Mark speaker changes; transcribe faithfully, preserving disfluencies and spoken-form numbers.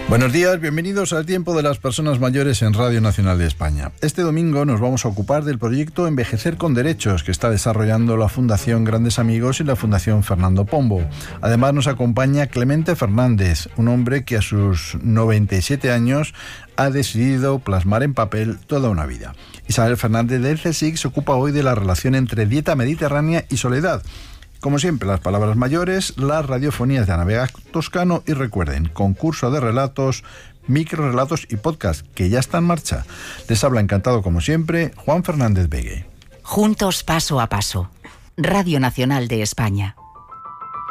Speaker 1: Buenos días, bienvenidos al Tiempo de las Personas Mayores en Radio Nacional de España. Este domingo nos vamos a ocupar del proyecto Envejecer con Derechos que está desarrollando la Fundación Grandes Amigos y la Fundación Fernando Pombo. Además nos acompaña Clemente Fernández, un hombre que a sus noventa y siete años ha decidido plasmar en papel toda una vida. Isabel Fernández del C S I C se ocupa hoy de la relación entre dieta mediterránea y soledad. Como siempre, las palabras mayores, las radiofonías de Ana Vega Toscano y recuerden, concurso de relatos, microrelatos y podcast, que ya está en marcha. Les habla encantado como siempre, Juan Fernández Begue.
Speaker 2: Juntos paso a paso. Radio Nacional de España.